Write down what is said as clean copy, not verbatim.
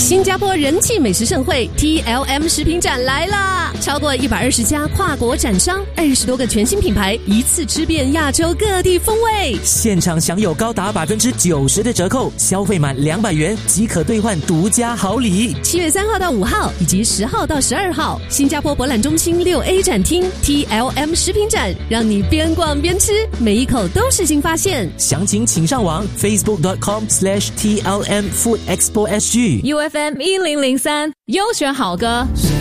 新加坡人气美食盛会 TLM 食品展来啦！超过120家跨国展商，20多个全新品牌，一次吃遍亚洲各地风味。 现场享有高达90%的折扣，消费满200元即可兑换独家好礼。 7月3号到5号以及10号到12号，新加坡博览中心6A 展厅 TLM 食品展，让你边逛边吃，每一口都是新发现。 详情请上网 facebook.com/TLM Food Expo SG。 UFM 1003优选好歌。